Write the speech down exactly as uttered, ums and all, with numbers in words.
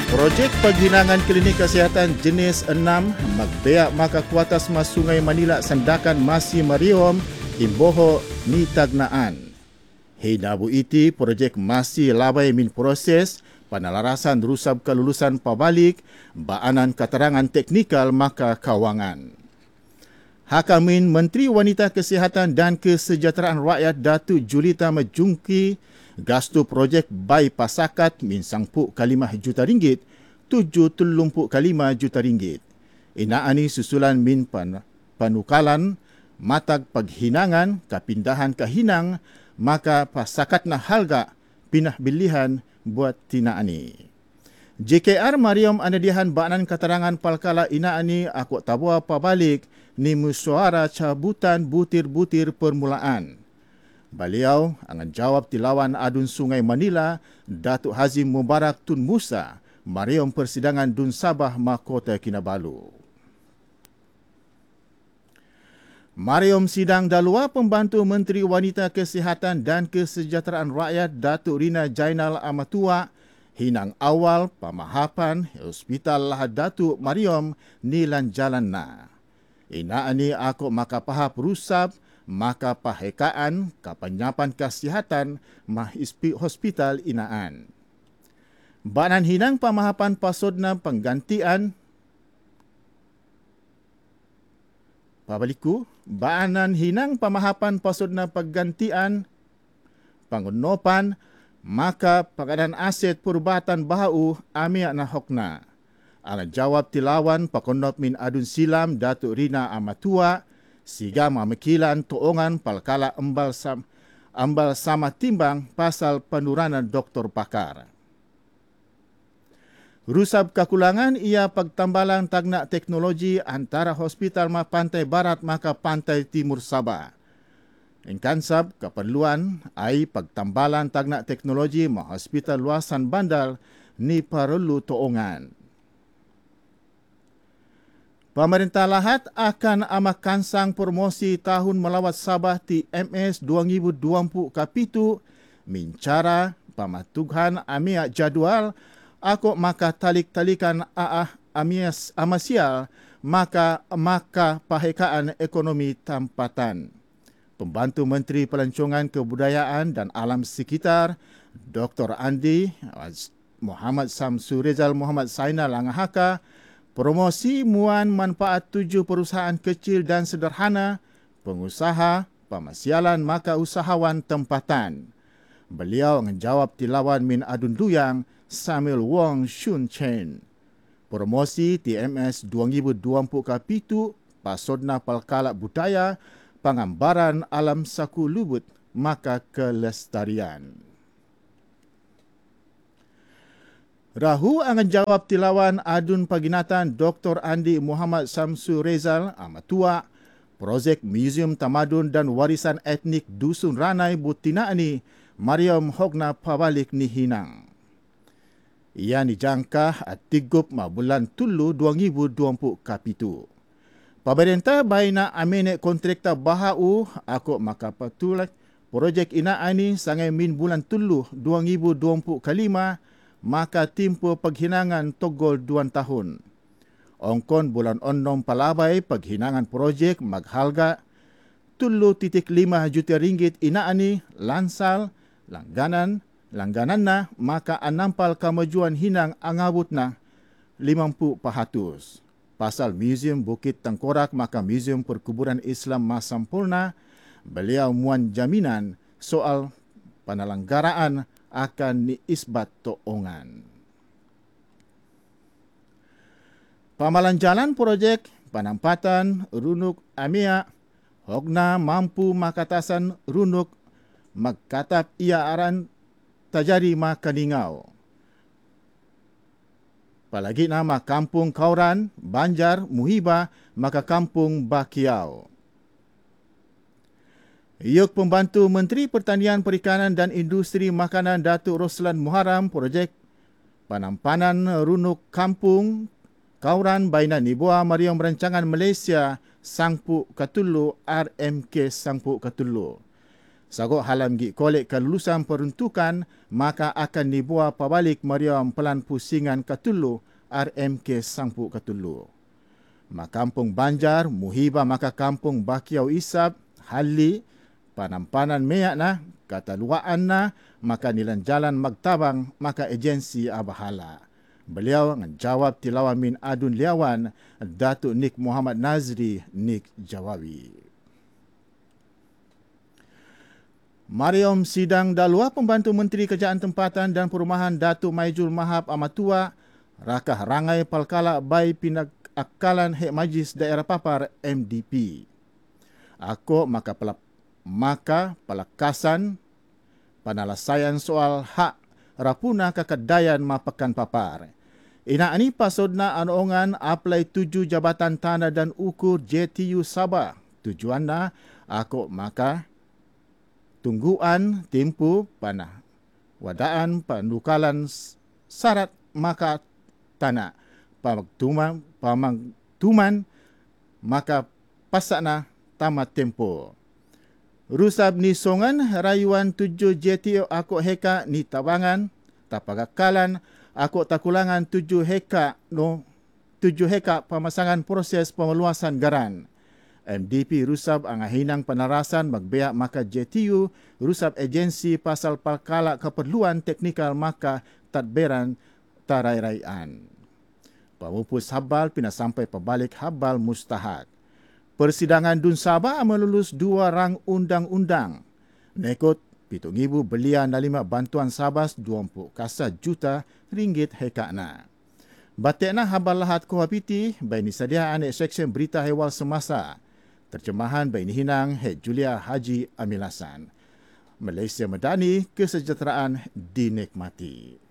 Projek penghinangan klinik kesihatan jenis enam magbeak maka kuatas mas Sungai Manila sandakan masih mariom imboho ni tagnaan. Hinabu iti projek masih labai min proses panalarasan rusab kelulusan pabalik baanan keterangan teknikal maka kawangan. Hakamin Menteri Wanita Kesihatan dan Kesejahteraan Rakyat Datuk Julita Majungki gastu projek Bai Pasakat min sangpuk kalimah juta ringgit, tujuh telumpuk kalima juta ringgit. Inaani susulan min pan, panukalan, matag paghinangan, kapindahan kahinang, maka pasakat na halga pinah bilihan buat tinaani. J K R Mariam anadihan baanan keterangan palkala inaani aku tabua pabalik ni musyawara cabutan butir-butir permulaan. Beliau akan jawab tilawan adun Sungai Manila, Datuk Hazim Mubarak Tun Musa, Mariam persidangan Dun Sabah Mahkota Kinabalu. Mariam sidang dalua pembantu Menteri Wanita Kesihatan dan Kesejahteraan Rakyat Datuk Rina Jainal Amatua hinang awal pamahapan Hospital Lahad Datuk Mariam nilan jalan na. Inaani aku maka pahap rusab maka pahekaan kapanyapan kesihatan mah ispi hospital inaan. Banan hinang pamahapan pasodna penggantian Pabaliku, banan hinang pamahapan pasodna penggantian pangunopan maka pengadaan aset perbatan bahau amia na hokna. Ang jawab tilawan pakondop min adun silam Datuk Rina Amatua siga mamakilan toongan palkala embal sam, ambal sama timbang pasal penuranan doktor pakar. Rusab kakulangan ia pagtambalang tagna teknologi antara hospital ma pantai barat maka pantai timur Sabah. Engkansab keperluan ai pagtambalan tagna teknologi ma hospital luasan bandar ni perlu toongan. Pemerintah Lahad akan amak kansang promosi tahun melawat Sabah T M S dua ribu dua puluh kapitu mincara pamatuhan amia jadual aku maka talik-talikan aah amias amasial maka maka pahekaan ekonomi tampatan. Pembantu Menteri Pelancongan Kebudayaan dan Alam Sekitar Doktor Andi Muhammad Samsu Rizal Muhammad Sainal Angahaka promosi muan manfaat tujuh perusahaan kecil dan sederhana, pengusaha, pemasialan maka usahawan tempatan. Beliau menjawab tilawan min adun duyang Samuel Wong Shun Chen. Promosi T M S dua ribu dua puluh kapitu pasodna palkala budaya, pengambaran alam saku lubut maka kelestarian. Rahu akan jawab tilawan adun paginatan Doktor Andi Muhammad Samsu Rizal Amatua, projek Museum Tamadun dan Warisan Etnik Dusun Ranai Butinaani, Mariam Hogna Pabalik ni Hinang. Ia dijangka at tigup ma bulan Tulu dua ribu dua puluh kapitu. Pemerintah baina amene kontrakta bahau aku maka patulak projek ina ani sangai min bulan Tulu dua ribu dua puluh kalima maka timpo paghinangan togol dua tahun. Ongkon bulan onom palabay paghinangan projek maghalga tulo titik lima juta ringgit inaani lansal langganan langganan na maka anampal kamajuan hinang angabot na limampu pahatus. Pasal Museum Bukit Tengkorak maka Museum Perkuburan Islam Masampurna beliau muan jaminan soal panalanggaraan akan diisbat toongan. Pamalan jalan projek panampatan runuk amia hogna mampu makatasan runuk magkatap ia aran tajari makaningau. Palagi nama Kampung Kauran, Banjar, Muhiba, maka Kampung Bakiau. Iuk Pembantu Menteri Pertanian Perikanan dan Industri Makanan Datuk Roslan Muharam projek panampanan runuk Kampung Kauran Bainan Nibua Mariam Rancangan Malaysia Sangpu Katulu R M K Sangpu Katulu. Sagok halam gi kolek kelulusan peruntukan, maka akan dibuat pabalik Mariam Pelan Pusingan Katulu R M K Sangpu Katulu. Makampung Banjar, Muhiba maka kampung Bakiau Isap, Hali, Panampanan Meyak na, Kataluaan na, maka nilan jalan Magtabang, maka agensi Abahala. Beliau menjawab tilawan min adun liawan, Datuk Nik Muhammad Nazri Nik Jawawi. Mariam sidang dalua pembantu Menteri Kerajaan Tempatan dan Perumahan Datuk Maijul Mahab Amatua, rakah rangai palkala bai pinakalan Hek Majlis Daerah Papar M D P. Aku maka pelap, maka pelakasan panalasayan soal hak rapuna kekedayan mapakan papar. Ina ani pasodna anoongan apply tujuh jabatan tanah dan ukur J T U Sabah. Tujuanna aku maka tungguan tempoh panah wadaan panukalan syarat maka tanah pamagtuman pamagtuman maka pasakna tamat tempoh. Rusab ni songan rayuan tujuh J T O aku heka ni tabangan tapagakalan aku takulangan tujuh heka no tujuh heka pemasangan proses pemeluasan garan. M D P rusab angahinang penarasan magbeak maka J T U rusab agensi pasal palkala keperluan teknikal maka tadberan tarai-raian. Pamupus habal pina sampai pabalik habal mustahak. Persidangan Dun Sabah melulus dua rang undang-undang. Nekot pitung ibu belia nalima bantuan Sabas dua puluh kasa juta ringgit hekakna. Batekna habal lahat kohapiti baini sadia anek seksyen berita hewal semasa. Terjemahan baini hinang Hek Julia Haji Amilasan. Malaysia Medani, kesejahteraan dinikmati.